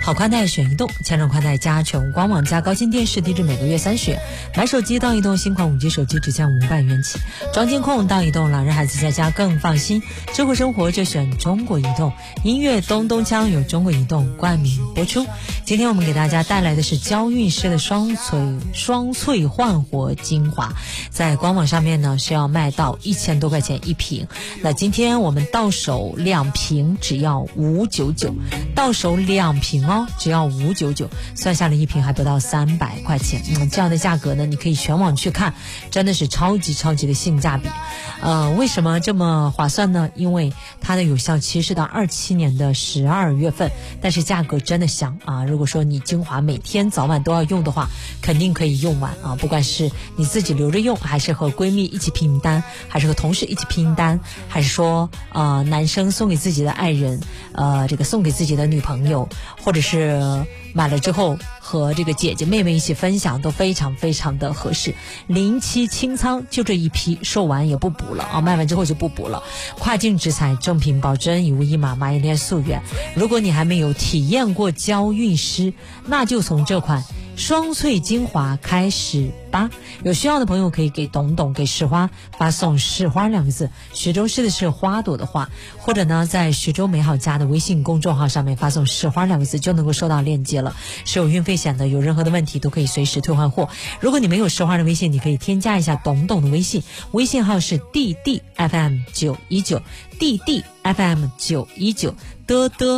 好宽带选移动，千兆宽带加全官网加高清电视，低至每个月30元。买手机到移动新款5G 手机只降500元起，装监控到移动，老人孩子在家更放心。智慧生活就选中国移动，音乐咚咚锵由中国移动冠名播出。今天我们给大家带来的是娇韵诗的双萃焕活精华，在官网上面呢是要卖到1000多块钱一瓶，那今天我们到手2瓶只要599，到手2瓶哦，只要599，算下来一瓶还不到300块钱。这样的价格呢，你可以全网去看，真的是超级的性价比。为什么这么划算呢？因为它的有效期是到27年的12月份，但是价格真的香啊！如果说你精华每天早晚都要用的话，肯定可以用完啊！不管是你自己留着用，还是和闺蜜一起拼单，还是和同事一起拼单，还是说男生送给自己的爱人，这个送给自己的女朋友，或者是买了之后和这个姐姐妹妹一起分享，都非常的合适。07清仓就这一批，售完也不补了啊，卖完之后就不补了。跨境直采，正品保真，以物易码，马一链溯源。如果你还没有体验过娇韵诗，那就从这款双萃精华开始吧。有需要的朋友可以给董董给石花发送市花2个字，徐州市的是花朵的花，或者呢在徐州美好家的微信公众号上面发送市花2个字就能够收到链接了，是有运费险的，有任何的问题都可以随时退换货。如果你没有市花的微信，你可以添加一下董董的微信，微信号是 DDFM919 DDFM919